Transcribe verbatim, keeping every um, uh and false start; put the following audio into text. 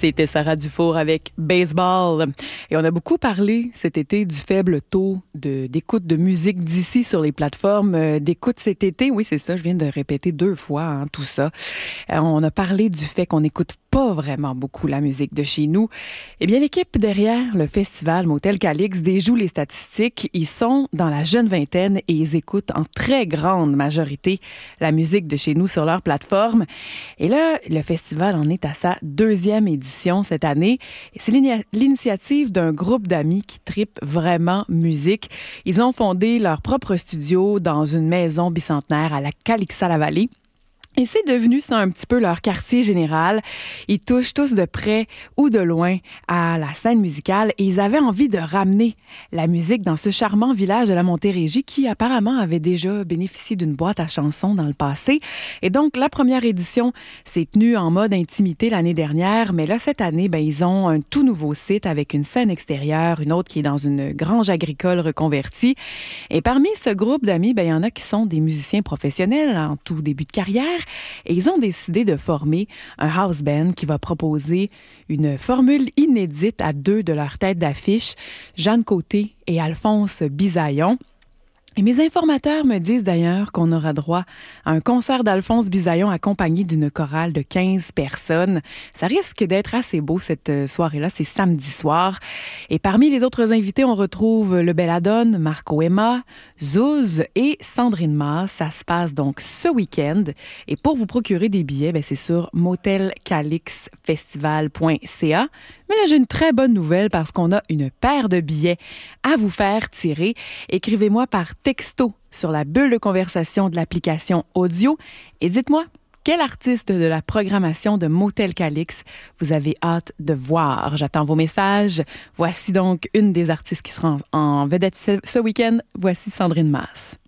C'était Sarah Dufour avec Baseball. Et on a beaucoup parlé cet été du faible taux de, d'écoute de musique d'ici sur les plateformes euh, d'écoute cet été. Oui, c'est ça, je viens de répéter deux fois hein, tout ça. Euh, on a parlé du fait qu'on n'écoute pas vraiment beaucoup la musique de chez nous. Eh bien, l'équipe derrière le festival Motel Calix déjoue les statistiques. Ils sont dans la jeune vingtaine et ils écoutent en très grande majorité la musique de chez nous sur leur plateforme. Et là, le festival en est à sa deuxième édition cette année. Et c'est l'initiative d'un groupe d'amis qui tripent vraiment musique. Ils ont fondé leur propre studio dans une maison bicentenaire à la Calixa-la-Vallée. Et c'est devenu ça un petit peu leur quartier général. Ils touchent tous de près ou de loin à la scène musicale et ils avaient envie de ramener la musique dans ce charmant village de la Montérégie qui apparemment avait déjà bénéficié d'une boîte à chansons dans le passé. Et donc, la première édition s'est tenue en mode intimité l'année dernière, mais là, cette année, ben, ils ont un tout nouveau site avec une scène extérieure, une autre qui est dans une grange agricole reconvertie. Et parmi ce groupe d'amis, ben, il y en a qui sont des musiciens professionnels en tout début de carrière. Et ils ont décidé de former un house band qui va proposer une formule inédite à deux de leurs têtes d'affiche, Jeanne Côté et Alphonse Bisaillon. Et mes informateurs me disent d'ailleurs qu'on aura droit à un concert d'Alphonse Bisaillon accompagné d'une chorale de quinze personnes. Ça risque d'être assez beau cette soirée-là, c'est samedi soir. Et parmi les autres invités, on retrouve le Belladone, Marco Emma, Zouz et Sandrine Maas. Ça se passe donc ce week-end. Et pour vous procurer des billets, ben c'est sur motel calix festival point c a. Mais là, j'ai une très bonne nouvelle parce qu'on a une paire de billets à vous faire tirer. Écrivez-moi par texto sur la bulle de conversation de l'application audio et dites-moi quel artiste de la programmation de Motel Calix vous avez hâte de voir. J'attends vos messages. Voici donc une des artistes qui sera en vedette ce week-end. Voici Sandrine Maas.